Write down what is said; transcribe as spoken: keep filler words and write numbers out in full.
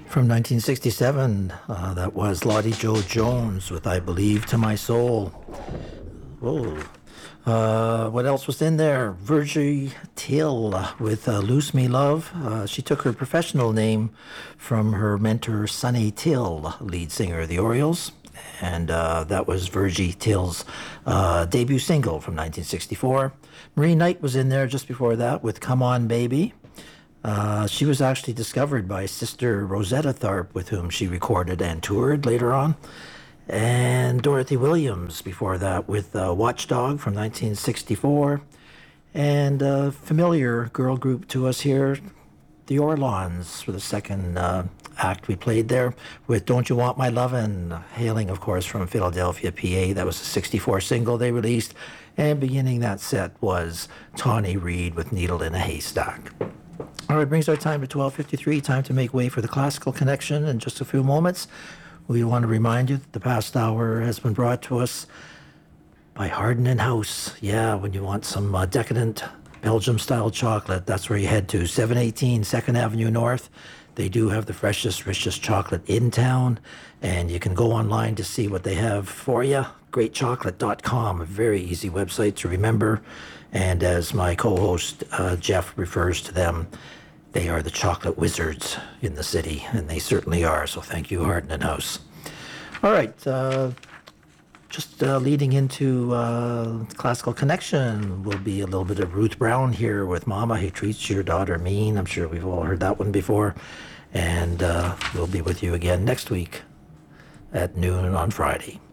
From nineteen sixty-seven, uh, that was Lottie Joe Jones with I Believe to My Soul. Whoa. Uh, what else was in there? Virgie Till with uh, Loose Me Love. Uh, she took her professional name from her mentor, Sonny Till, lead singer of the Orioles. And uh, that was Virgie Till's uh, debut single from nineteen sixty-four. Marie Knight was in there just before that with Come On Baby. Uh, she was actually discovered by sister Rosetta Tharpe, with whom she recorded and toured later on. And Dorothy Williams before that with uh, Watchdog from nineteen sixty-four. And a familiar girl group to us here, the Orlons, for the second uh, act we played there with Don't You Want My Lovin', hailing, of course, from Philadelphia, P A. That was a sixty-four single they released. And beginning that set was Tawny Reed with Needle in a Haystack. All right, brings our time to twelve fifty-three, time to make way for the Classical Connection in just a few moments. We want to remind you that the past hour has been brought to us by Hardin and House. Yeah, when you want some uh, decadent Belgium-style chocolate, that's where you head to. seven eighteen second Avenue North. They do have the freshest, richest chocolate in town, and you can go online to see what they have for you. great chocolate dot com, a very easy website to remember. And as my co-host uh, Jeff refers to them, they are the chocolate wizards in the city, and they certainly are. So thank you, Hardin and House. All right, uh, just uh, leading into uh, Classical Connection will be a little bit of Ruth Brown here with Mama Who Treats Your Daughter Mean. I'm sure we've all heard that one before. And uh, we'll be with you again next week at noon on Friday.